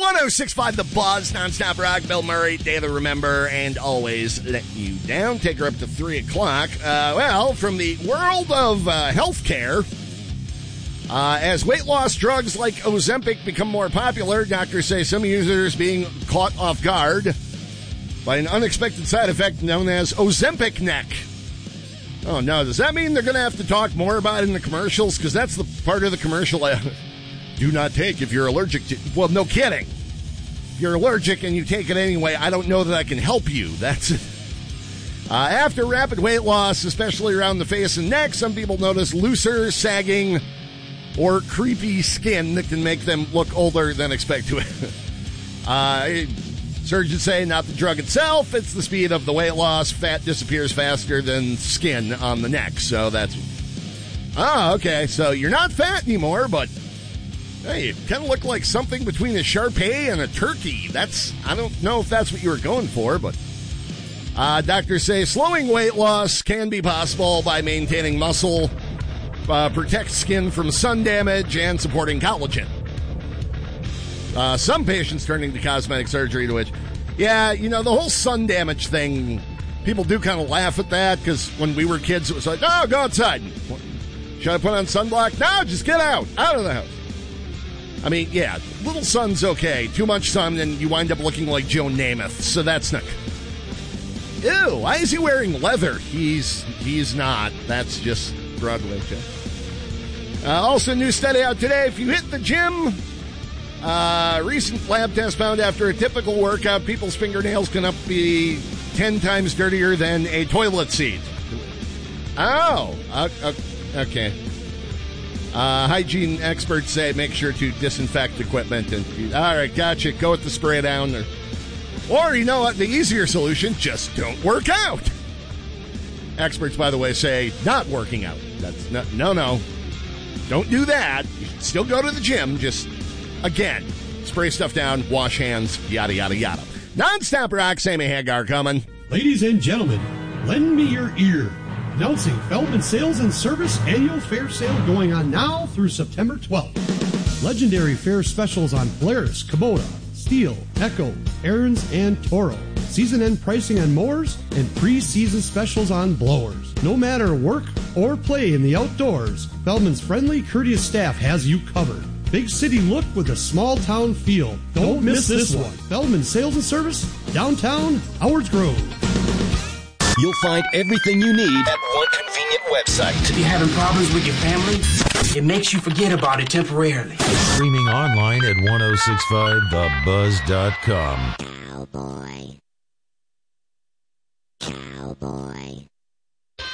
106.5 The Buzz, nonstop rock, Bill Murray, Day to Remember, and always let you down. Take her up to 3 o'clock. From the world of healthcare, as weight loss drugs like Ozempic become more popular, doctors say some users being caught off guard by an unexpected side effect known as Ozempic neck. Oh, no. Does that mean they're going to have to talk more about it in the commercials? Because that's the part of the commercial I do not take if you're allergic to. Well, no kidding. If you're allergic and you take it anyway, I don't know that I can help you. That's it. After rapid weight loss, especially around the face and neck, some people notice looser, sagging, or creepy skin that can make them look older than expected. Surgeons say not the drug itself, it's the speed of the weight loss. Fat disappears faster than skin on the neck. So that's... okay. So you're not fat anymore, but hey, you kind of look like something between a Shar-Pei and a turkey. I don't know if that's what you were going for, but... doctors say slowing weight loss can be possible by maintaining muscle, protect skin from sun damage, and supporting collagen. Some patients turning to cosmetic surgery, to which, the whole sun damage thing, people do kind of laugh at that, because when we were kids, it was like, oh, go outside. Should I put on sunblock? No, just get out of the house. I mean, little sun's okay. Too much sun, and you wind up looking like Joe Namath, so that's not... Ew, why is he wearing leather? He's not. That's just Broadway. Also, new study out today. If you hit the gym... recent lab test found after a typical workout, people's fingernails can be 10 times dirtier than a toilet seat. Oh, okay. Hygiene experts say make sure to disinfect equipment. All right, gotcha. Go with the spray down. Or, you know what, the easier solution, just don't work out. Experts, by the way, say not working out. That's no. Don't do that. You should still go to the gym, just... Again, spray stuff down, wash hands, yada, yada, yada. Non-stop rock, Sammy Hagar coming. Ladies and gentlemen, lend me your ear. Announcing Feldman Sales and Service Annual Fair Sale going on now through September 12th. Legendary fair specials on Polaris, Kubota, Steel, Echo, Ariens, and Toro. Season-end pricing on mowers and pre-season specials on blowers. No matter work or play in the outdoors, Feldman's friendly, courteous staff has you covered. Big city look with a small town feel. Don't miss this one. Feldman Sales and Service, downtown Howards Grove. You'll find everything you need at one convenient website. If you're having problems with your family, it makes you forget about it temporarily. Streaming online at 1065thebuzz.com.